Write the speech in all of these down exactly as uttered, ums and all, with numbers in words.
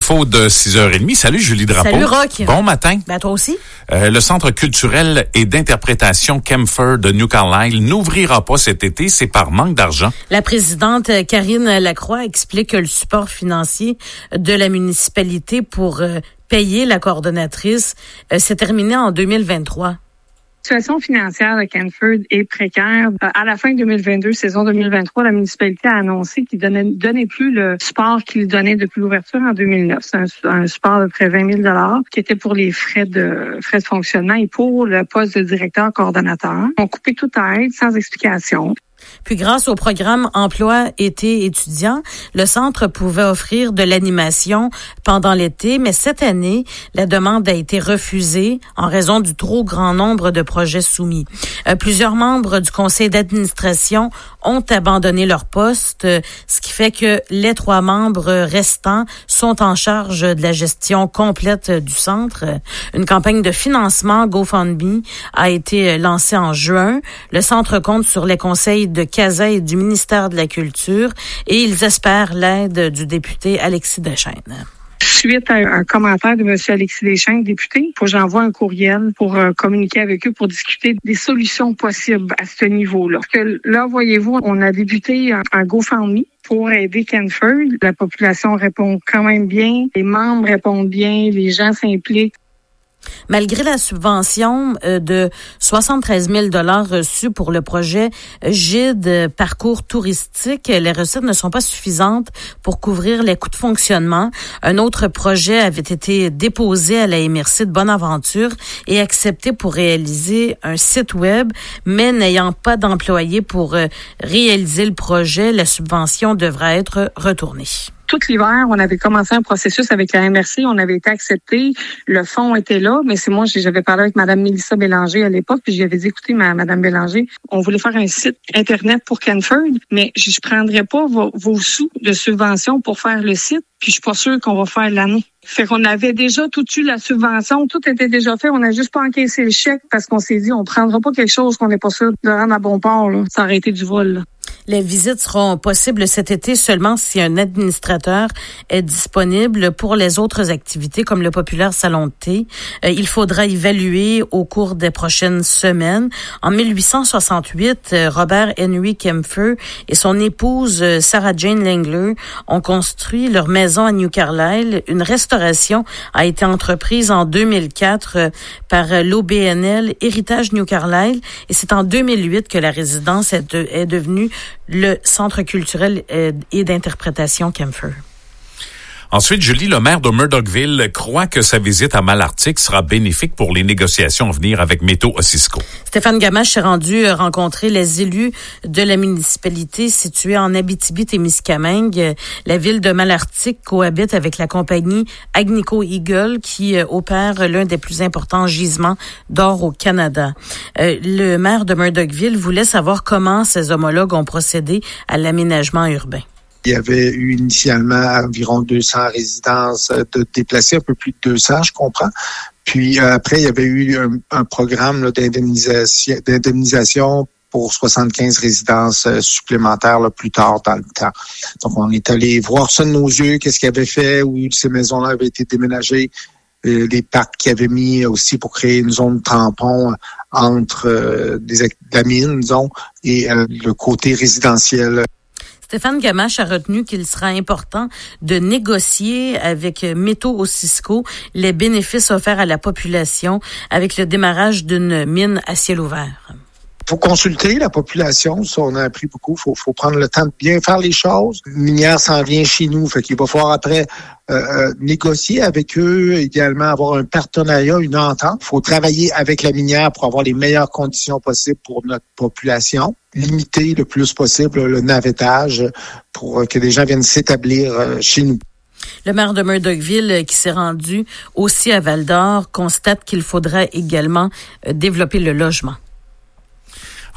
infos de six heures trente. Salut Julie Drapeau. Salut Roch. Bon matin. Ben toi aussi. Euh, le Centre culturel et d'interprétation Kempfer de New Carlisle n'ouvrira pas cet été. C'est par manque d'argent. La présidente Karine Lacroix explique que le support financier de la municipalité pour euh, payer la coordonnatrice euh, s'est terminé en deux mille vingt-trois. La situation financière de Kempfer est précaire. À la fin deux mille vingt-deux, saison deux mille vingt-trois, la municipalité a annoncé qu'il donnait, donnait plus le support qu'il donnait depuis l'ouverture en deux mille neuf. C'est un, un support de près de vingt mille dollars qui était pour les frais de frais de fonctionnement et pour le poste de directeur coordonnateur. On coupé toute aide sans explication. Puis grâce au programme Emploi été étudiant, le centre pouvait offrir de l'animation pendant l'été, mais cette année, la demande a été refusée en raison du trop grand nombre de projets soumis. Euh, plusieurs membres du conseil d'administration ont abandonné leur poste, euh, ce qui fait que les trois membres restants sont en charge de la gestion complète du centre. Une campagne de financement GoFundMe a été lancée en juin. Le centre compte sur les conseils de Casa et du ministère de la Culture et ils espèrent l'aide du député Alexis Deschênes. Suite à un commentaire de M. Alexis Deschênes, député, faut que j'envoie un courriel pour euh, communiquer avec eux pour discuter des solutions possibles à ce niveau-là. Parce que là, voyez-vous, on a débuté un, un GoFundMe pour aider Kempfer. La population répond quand même bien, les membres répondent bien, les gens s'impliquent. Malgré la subvention de soixante-treize mille dollars reçus pour le projet Gide Parcours touristique, les recettes ne sont pas suffisantes pour couvrir les coûts de fonctionnement. Un autre projet avait été déposé à la M R C de Bonaventure et accepté pour réaliser un site web, mais n'ayant pas d'employés pour réaliser le projet, la subvention devra être retournée. Tout l'hiver, on avait commencé un processus avec la M R C, on avait été accepté, le fonds était là, mais c'est moi, j'avais parlé avec Mme Mélissa Bélanger à l'époque, puis j'avais dit, écoutez, Mme Bélanger, on voulait faire un site Internet pour Kempfer, mais je ne prendrais pas vos, vos sous de subvention pour faire le site, puis je suis pas sûre qu'on va faire l'année. Fait qu'on avait déjà tout eu la subvention, tout était déjà fait, on n'a juste pas encaissé le chèque parce qu'on s'est dit, on prendra pas quelque chose qu'on n'est pas sûr de rendre à bon port, là. Ça aurait été du vol, là. Les visites seront possibles cet été seulement si un administrateur est disponible. Pour les autres activités, comme le populaire salon de thé, euh, il faudra évaluer au cours des prochaines semaines. En mille huit cent soixante-huit, euh, Robert Henry Kempfer et son épouse euh, Sarah Jane Langler ont construit leur maison à New Carlisle. Une restauration a été entreprise en deux mille quatre euh, par euh, l'O B N L Héritage New Carlisle et c'est en deux mille huit que la résidence est, de, est devenue le Centre culturel et d'interprétation Kempfer. Ensuite, Julie, le maire de Murdochville croit que sa visite à Malartic sera bénéfique pour les négociations à venir avec Métaux-Osisco. Stéphane Gamache s'est rendu rencontrer les élus de la municipalité située en Abitibi-Témiscamingue. La ville de Malartic cohabite avec la compagnie Agnico Eagle qui opère l'un des plus importants gisements d'or au Canada. Euh, le maire de Murdochville voulait savoir comment ses homologues ont procédé à l'aménagement urbain. Il y avait eu initialement environ deux cents résidences de déplacés, un peu plus de deux cents, je comprends. Puis euh, après, il y avait eu un, un programme là, d'indemnisation, d'indemnisation pour soixante-quinze résidences euh, supplémentaires là, plus tard dans le temps. Donc, on est allé voir ça de nos yeux, qu'est-ce qu'il avait fait, où ces maisons-là avaient été déménagées, euh, les parcs qu'il avait mis aussi pour créer une zone tampon entre euh, des, la mine, disons, et euh, le côté résidentiel. Stéphane Gamache a retenu qu'il sera important de négocier avec Métaux-Osisco les bénéfices offerts à la population avec le démarrage d'une mine à ciel ouvert. Il faut consulter la population, ça on a appris beaucoup, il faut, faut prendre le temps de bien faire les choses. Une minière s'en vient chez nous, fait qu'il va falloir après euh, négocier avec eux, également avoir un partenariat, une entente. Il faut travailler avec la minière pour avoir les meilleures conditions possibles pour notre population. Limiter le plus possible le navettage pour que les gens viennent s'établir chez nous. Le maire de Murdochville, qui s'est rendu aussi à Val-d'Or, constate qu'il faudra également développer le logement.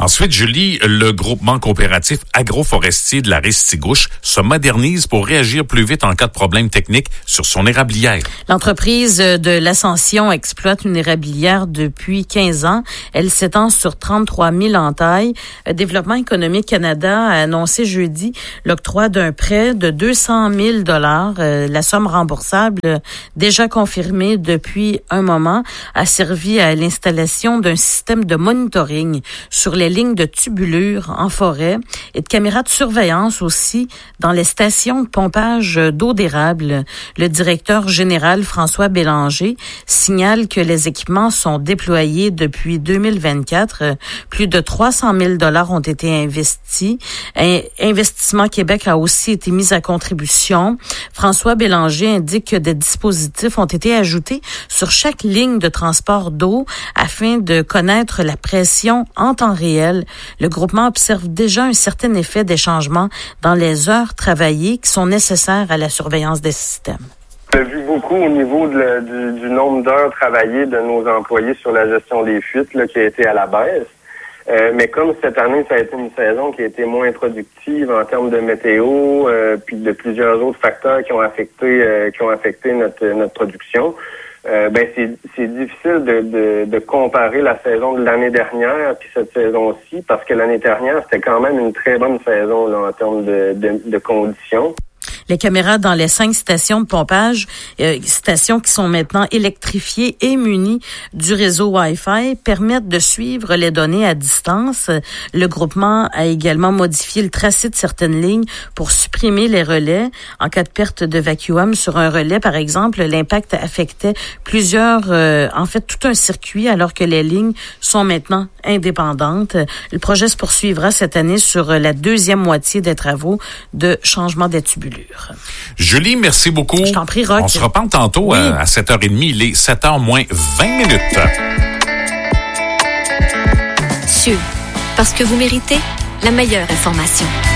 Ensuite, Julie, le groupement coopératif agroforestier de la Restigouche se modernise pour réagir plus vite en cas de problème technique sur son érablière. L'entreprise de l'Ascension exploite une érablière depuis quinze ans. Elle s'étend sur trente-trois mille entailles. Développement économique Canada a annoncé jeudi l'octroi d'un prêt de deux cent mille dollars. La somme remboursable, déjà confirmée depuis un moment, a servi à l'installation d'un système de monitoring sur les lignes de tubulure en forêt et de caméras de surveillance aussi dans les stations de pompage d'eau d'érable. Le directeur général François Bélanger signale que les équipements sont déployés depuis deux mille vingt-quatre. Plus de trois cent mille dollars ont été investis. Investissement Québec a aussi été mis à contribution. François Bélanger indique que des dispositifs ont été ajoutés sur chaque ligne de transport d'eau afin de connaître la pression en temps réel. Le groupement observe déjà un certain effet des changements dans les heures travaillées qui sont nécessaires à la surveillance des systèmes. On a vu beaucoup au niveau de la, du, du nombre d'heures travaillées de nos employés sur la gestion des fuites là, qui a été à la baisse. Euh, mais comme cette année, ça a été une saison qui a été moins productive en termes de météo, euh, puis de plusieurs autres facteurs qui ont affecté euh, qui ont affecté notre notre production. Euh, ben c'est c'est difficile de, de de comparer la saison de l'année dernière puis cette saison-ci parce que l'année dernière c'était quand même une très bonne saison là, en termes de, de de conditions. Les caméras dans les cinq stations de pompage, euh, stations qui sont maintenant électrifiées et munies du réseau Wi-Fi, permettent de suivre les données à distance. Le groupement a également modifié le tracé de certaines lignes pour supprimer les relais. En cas de perte de vacuum sur un relais, par exemple, l'impact affectait plusieurs, euh, en fait, tout un circuit, alors que les lignes sont maintenant indépendantes. Le projet se poursuivra cette année sur la deuxième moitié des travaux de changement des tubulures. Julie, merci beaucoup. Je t'en prie, Roch. On se reparle tantôt oui. à, à sept heures trente. Il est sept heures moins vingt minutes. Sûr, parce que vous méritez la meilleure information.